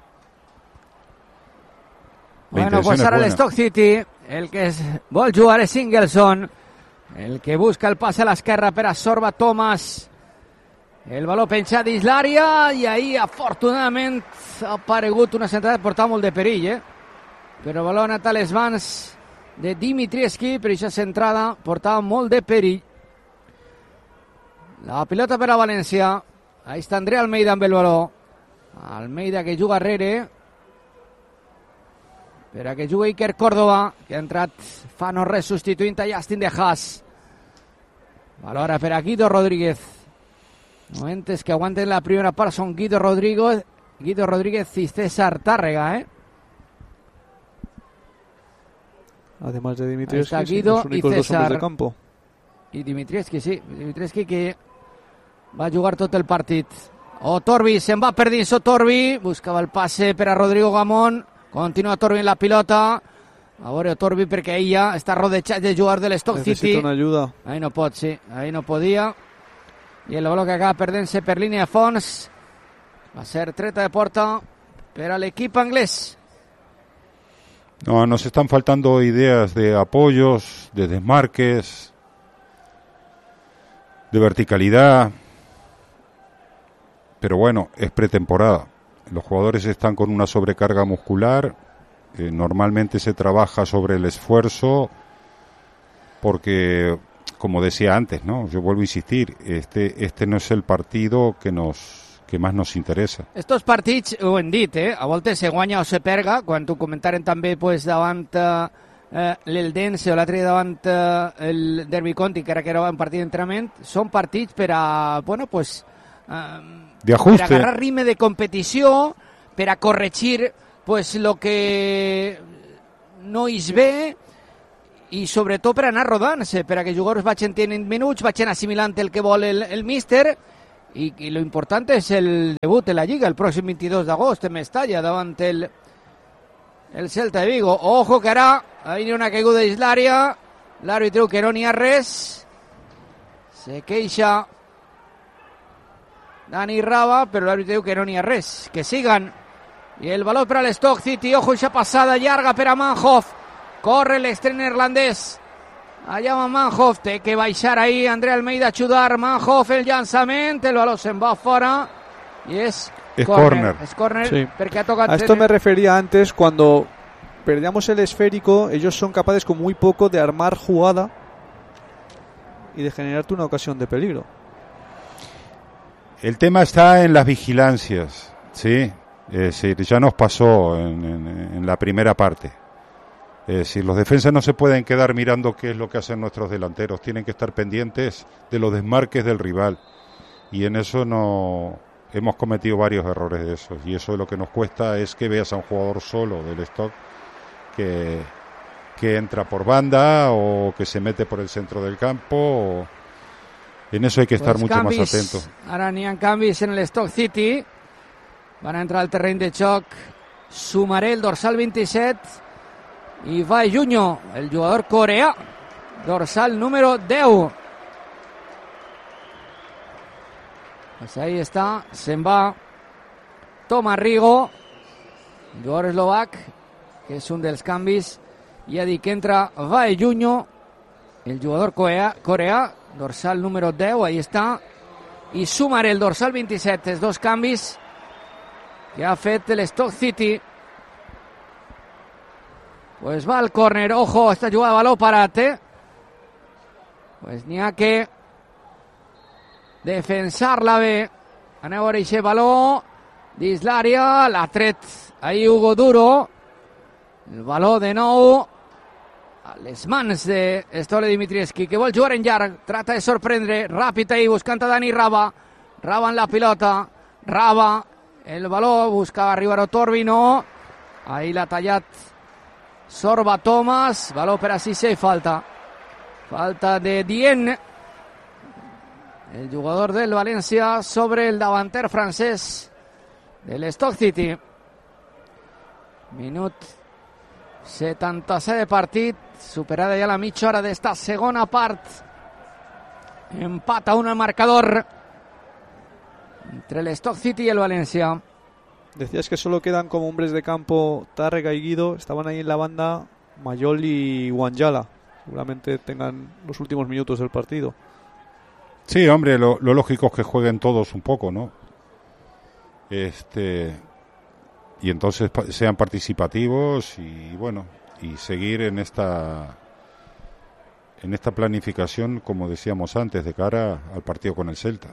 La bueno, pues ara l'Stoke City, el que es, vol jugar és Ingelsson, el que busca el passe a l'esquerra per a Sorba Thomas. El baló penjat dins l'àrea i ahí afortunadament ha aparegut una centrada que portava molt de perill, eh? Però el baló ha anat a les mans de Dimitrievski, per aquesta centrada portava molt de perill. La pilota per a València. Ahí està André Almeida amb el baló. Almeida que juga arrere per a que jugui Iker Córdoba, que ha entrat fa no res substituint a Justin De Haas. Baló ara per a Guido Rodríguez. Moments que aguanten la primera part són Guido Rodríguez, Guido Rodríguez i César Tàrrega, eh? Además de Dimitrievski, Guido los únicos y dos hombres César. de campo. I Dimitrievski, sí. Dimitrievski que va jugar tot el partit. Otorbi, se'n va per dins Otorbi. Buscava el passe per a Rodrigo Gamón. Continua Otorbi en la pilota. A veure Otorbi perquè ella està rodejat de jugar de l'Stoke City. Necesita una ayuda. Ahí no pot, sí. Ahí no podia. I el baló que acaba perdent-se per línia de fons. Va ser treta de porta per a l'equip anglès. No, nos están faltando ideas de apoyos, de desmarques, de verticalidad. Pero bueno, es pretemporada. Los jugadores están con una sobrecarga muscular. Eh, normalmente se trabaja sobre el esfuerzo porque, como decía antes, ¿no? Yo vuelvo a insistir, este, este no es el partido que nos que más nos interessa. Estos partits, ho hem dit, eh? A voltes se guanya o se perga, quan ho comentaren també pues, davant eh, l'Eldense o l'altre dia davant eh, el Derby County, que era que era un partit d'entrenament, són partits per a, bueno, pues, eh, de ajuste, per a agarrar ritme de competició, per a corregir pues, lo que no és bé i sobretot per anar rodant-se, per a que els jugadors vagin tenint minuts, vagin assimilant el que vol el, el míster, i, i lo important és el debut de la Lliga el pròxim vint-i-dos d'agost en Mestalla davant el, el Celta de Vigo. Ojo que ara hi ha una caiguda d'Islària, l'àrbitre diu que no n'hi ha res, se queixa Dani Raba, però l'àrbitre diu que no n'hi ha res, que sigan. I el valor per a l'Stoke City, ojo, eixa passada llarga per a Manhoff, corre l'extrem neerlandès, allà va Manhoff, té que baixar ahí André Almeida a ajudar, Manhoff el llançament, el valor se'n va fora y es, es corner, corner. Es corner sí. Porque ha tocado. A esto me refería antes, cuando perdíamos el esférico, ellos son capaces con muy poco de armar jugada y de generarte una ocasión de peligro. El tema está en las vigilancias, ¿sí? Es decir, ya nos pasó en, en, en la primera parte. Es decir, los defensas no se pueden quedar mirando qué es lo que hacen nuestros delanteros, tienen que estar pendientes de los desmarques del rival. Y en eso no hemos cometido varios errores de esos. Y eso lo que nos cuesta es que veas a un jugador solo del Stoke que, que entra por banda o que se mete por el centro del campo. O... En eso hay que estar pues mucho canvis, más atento. Ara n'hi ha canvis en el Stoke City. Van a entrar al terreny de joc Sumaré, el dorsal veintisiete, i Vai Junyo, el jugador coreà, dorsal número diez. Pues ahí está, se'n va Tomàs Rigo, el jugador eslovac, que és un dels canvis. Ja dic que entra Vai Junyo, el jugador coreà, coreà, dorsal número diez, ahí está, i Sumaré, el dorsal veintisiete, els dos canvis que ha fet el Stoke City. Pues va al córner, ojo, esta jugada baló parat, eh? Pues n'hi ha que defensar-la bé. Aneu a veure aquest baló dins l'àrea, l'ha tret ahí Hugo Duro. El baló de nou a les mans de Stole Dimitrievski, que vol jugar en llarg, trata de sorprendre, ràpid ahí, buscant a Dani Raba. Raba en la pilota, Raba, el baló, buscava arribar a Torbi, no. Ahí l'ha tallat Sorba Thomas, baló per a Cissé, falta. Falta de Dieng, el jugador del València, sobre el davanter francès del Stoke City. Minut setanta-set de partit, superada ja la mitja hora d'esta segona part. Empata un al marcador entre el Stoke City y el Valencia. Decías que solo quedan como hombres de campo Tárrega y Guido. Estaban ahí en la banda Mayol y Wanjala. Seguramente tengan los últimos minutos del partido. Sí, hombre, lo, lo lógico es que jueguen todos un poco, ¿no? Este y entonces pa- sean participativos y bueno, y seguir en esta en esta planificación, como decíamos antes, de cara al partido con el Celta.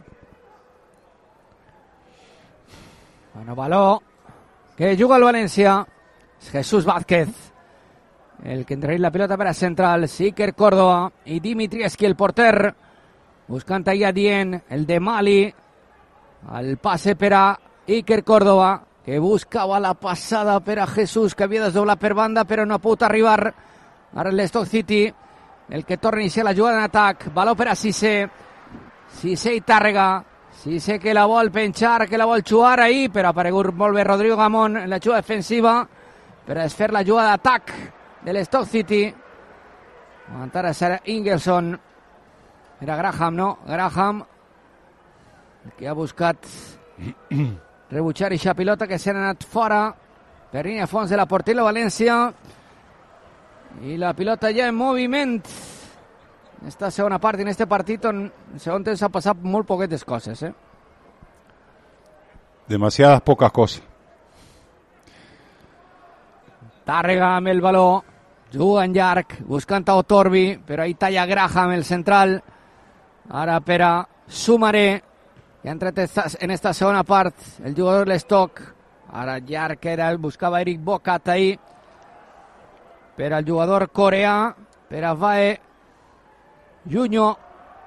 Bueno, baló que juga el Valencia. Jesús Vázquez, el que entrega la pelota para central. Siker Córdoba y Dimitrievski, el porter, buscant ahí a Dieng, el de Mali. Al pase per a Iker Córdoba, que buscava la passada per a Jesús, que havia desdoblat per banda, però no ha pogut arribar. Ara el Stoke City, el que torna a iniciar la jugada en atac. Baló per a Cissé. Cissé i Tàrrega. Cissé que la vol penjar, que la vol jugar ahí, però ha aparegut molt bé Rodrigo Gamón en la jugada defensiva per a desfer la jugada d'atac de l'Stoke City. Aguantar a Sarah Ingelson. Era Graham, no? Graham, el que ha buscat rebutjar eixa pilota que s'ha anat fora per línia fons de la portera València. I la pilota ja en moviment. En esta segona part, en este partit, on en segon temps ha passat molt poquetes coses, eh? Demasiadas pocas cosas. Tàrrega amb el baló, juga en llarg, buscant a Otorbi, però ahí talla Graham, el central. Ara per a Sumaré, que ha entrat en esta segona part, el jugador de l'Stoke. Ara llarg era, buscava Eric Bocat ahí, per al jugador coreà, per a Vai Junyo.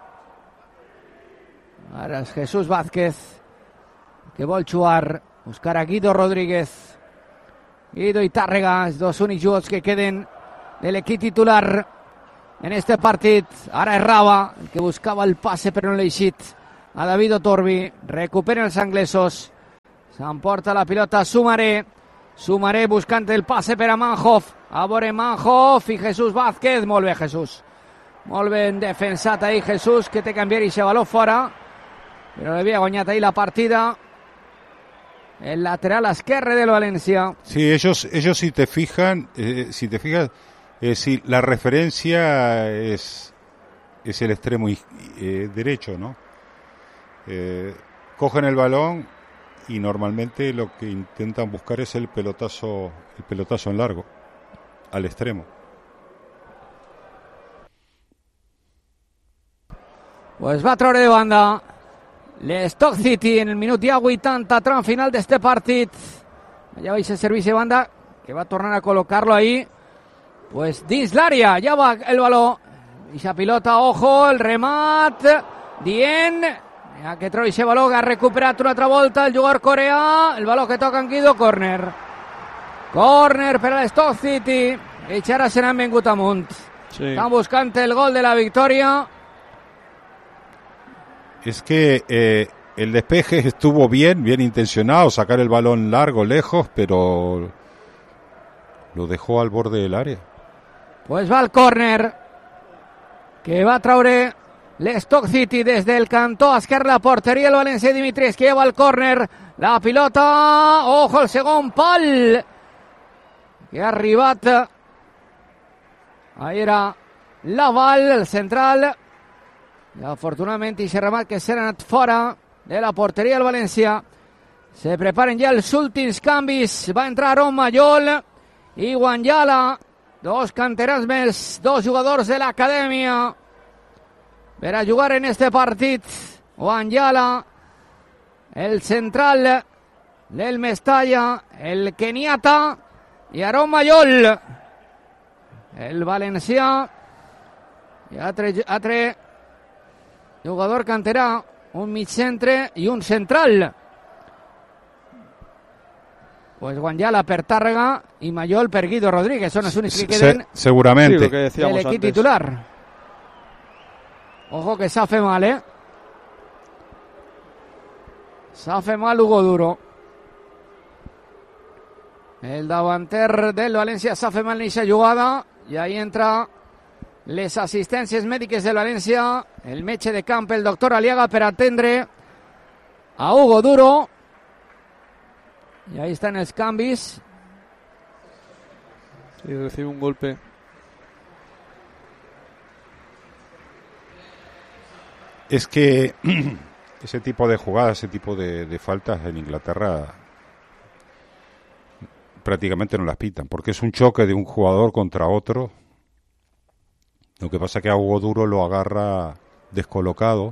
Ara és Jesús Vázquez, que vol jugar, buscar a Guido Rodríguez. Guido i Tàrrega, els dos únics jugadors que queden de l'equip titular. en este partit. Ara és Raba, el que buscava el passe però no l'ha eixit a David Otorbi. Recuperen els anglesos. S'emporta la pilota Sumaré. Sumaré buscant el passe per a Manhoff. A veure Manhoff i Jesús Vázquez. Molt bé, Jesús. Molt ben defensat ahí Jesús, que té que enviar aquest baló fora. Però l'havia guanyat ahí la partida. El lateral esquerre del Valencia. Sí, ellos, ellos si te fijan, eh, si te fijas, eh, si la referencia es, es el extremo eh, derecho, ¿no? Eh, cogen el balón y normalmente lo que intentan buscar es el pelotazo, el pelotazo en largo, al extremo. Pues va a treure de banda l'Stoke City en el minut ja vuitanta, tram final d'este partit. Allà va aquest servici de banda, que va tornar a col·locar-lo ahí. Pues dins l'àrea, ja va el baló. Ixa pilota, ojo, el remat. Dient, ja que treu aquest baló, que ha recuperat una altra volta el jugador coreà. El baló que toca en Guido, córner. Córner per a l'Stoke City. Ells ara se n'han vengut amunt. Sí. Estan buscant el gol de la victòria. Es que eh, el despeje estuvo bien, bien intencionado, sacar el balón largo, lejos, pero lo dejó al borde del área. Pues va al córner, que va a traure l'Stoke City des del cantó esquerre, la porteria del València. Dimitris, que lleva el córner, la pilota, ojo, el segon pal, que ha arribat, ahí era Laval, el central. I afortunadament aquest remat que s'ha anat fora de la porteria del València. Se preparen ja els últims canvis. Va entrar Aaron Mayol i Wanyala, dos canterans més, dos jugadors de l'acadèmia per a jugar en este partit. Wanyala, el central del Mestalla, el keniata, i Aaron Mayol, el valencià, i altre, altre jugador canterà, un mig centre i un central. Pues Wanyala per Tàrrega i Mayol per Guido Rodríguez. Són els únics que queden Se, seguramente. Sí, de l'equip titular. Ojo que s'ha fet mal, eh? S'ha fet mal Hugo Duro. El davanter del València s'ha fet mal en aquesta jugada i ahí entra les assistències mèdiques del València, el metge de camp, el doctor Aliaga, per atendre a Hugo Duro. Y ahí están los cambios. Sí, recibe un golpe. Es que ese tipo de jugadas, ese tipo de, de faltas en Inglaterra prácticamente no las pitan, porque es un choque de un jugador contra otro. Lo que pasa es que a Hugo Duro lo agarra descolocado.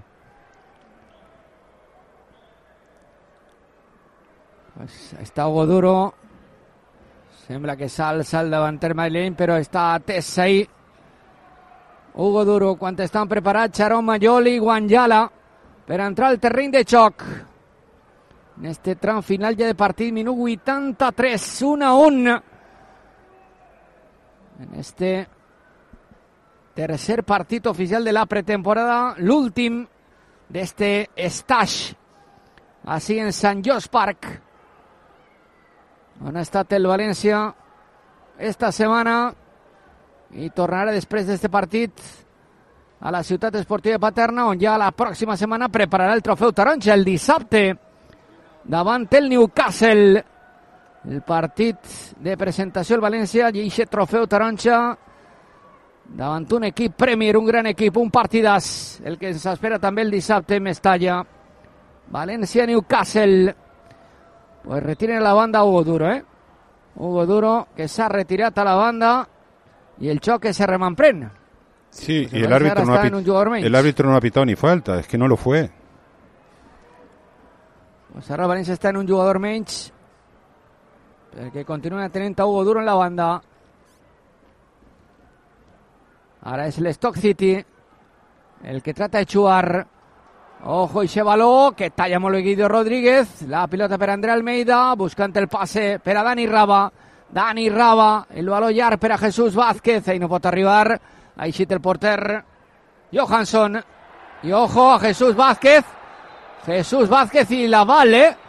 Pues està Hugo Duro. Sembla que s'alça el davanter madrileny, però està atès ahí. Hugo Duro, quan estan preparats Aaron Mayol i Wanyala per entrar al terreny de xoc. En este tram final ja de partit, minut vuitanta-tres, un a un. En este tercer partit oficial de la pretemporada, l'últim d'este stage, així en Sant Jost Park, on ha estat el València esta setmana i tornarà després d'este partit a la ciutat esportiva de Paterna, on ja la pròxima setmana prepararà el trofeu taronja el dissabte davant el Newcastle. El partit de presentació del València i aquest trofeu taronja davant un equip Premier, un gran equip, un partidàs, el que ens espera també el dissabte en Mestalla. València-Newcastle. Pues retiren la banda Hugo Duro, eh? Hugo Duro, que s'ha retirat a la banda i el xoc que se remanprèn. Sí, pues y el árbitro, no ha pit- el árbitro no ha pitado ni falta, es que no lo fue. Pues ara el València està en un jugador menys, perquè continua tenint a Hugo Duro en la banda. Ara és l'Stoke City el que trata de jugar. Ojo, ese baló que talla molt bé Guido Rodríguez. La pilota per André Almeida, buscant el passe per a Dani Raba. Dani Raba, el baló llarg per a Jesús Vázquez. Ahí no pot arribar Ahí sí el porter Johansson. Y ojo a Jesús Vázquez. Jesús Vázquez y la vale.